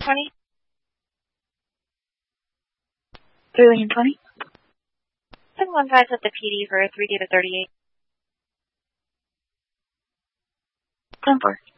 20. 3 Lincoln 20. 715 with the PD for 3 data 38. 10-4.